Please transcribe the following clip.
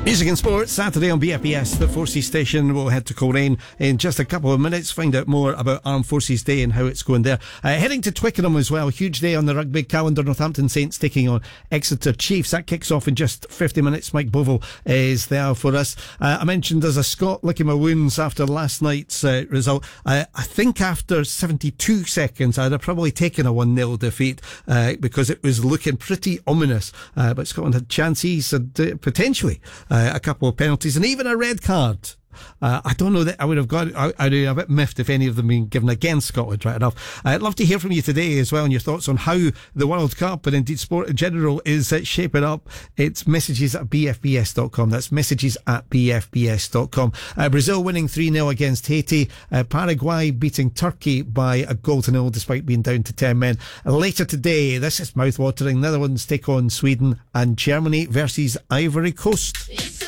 Music and Sports, Saturday on BFBS, the Forces station. We'll head to Coleraine in just a couple of minutes, find out more about Armed Forces Day and how it's going there. Heading to Twickenham as well, huge day on the rugby calendar. Northampton Saints taking on Exeter Chiefs. That kicks off in just 50 minutes. Mike Bovell is there for us. I mentioned there's a Scot licking my wounds after last night's result. I think after 72 seconds I'd have probably taken a 1-0 defeat because it was looking pretty ominous. But Scotland had chances and potentially a couple of penalties and even a red card. I don't know that I would have got. I'd be a bit miffed if any of them been given against Scotland, right enough. I'd love to hear from you today as well and your thoughts on how the World Cup and indeed sport in general is shaping up. It's messages@bfbs.com. That's messages@bfbs.com. Brazil winning 3-0 against Haiti. Paraguay beating Turkey by 1-0 despite being down to 10 men. Later today, this is mouth-watering. Netherlands take on Sweden and Germany versus Ivory Coast.